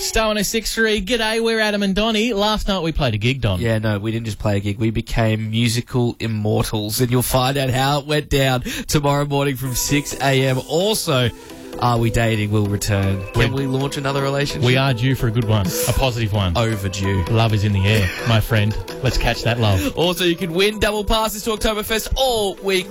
Star 106.3, g'day, we're Adam and Donnie. Last night we played a gig, Don. Yeah, no, we didn't just play a gig. We became musical immortals, and you'll find out how it went down tomorrow morning from 6 a.m. Also, Are We Dating will return. Can we launch another relationship? We are due for a good one, a positive one. Overdue. Love is in the air, my friend. Let's catch that love. Also, you can win double passes to Oktoberfest all week